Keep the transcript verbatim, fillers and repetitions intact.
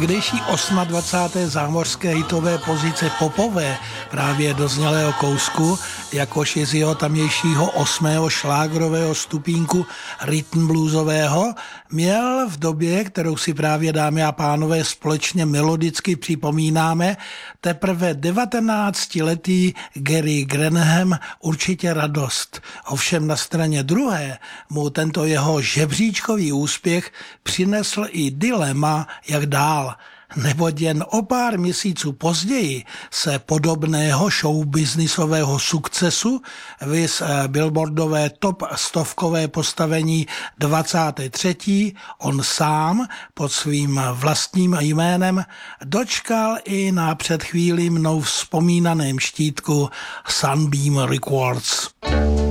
Kdejší dvacáté osmé zámořské hitové pozice popové právě doznělého kousku, jakož je z jeho tamějšího osmého šlágrového stupínku rytm bluesového, měl v době, kterou si právě dámy a pánové společně melodicky připomínáme, teprve devatenáctiletý Gary Granham určitě radost. Ovšem na straně druhé mu tento jeho žebříčkový úspěch přinesl i dilema, jak dál. Neboť jen o pár měsíců později se podobného showbiznisového sukcesu, viz billboardové top stovkové postavení dvacáté třetí on sám pod svým vlastním jménem dočkal i na před chvílí mnou vzpomínaném štítku Sunbeam Records.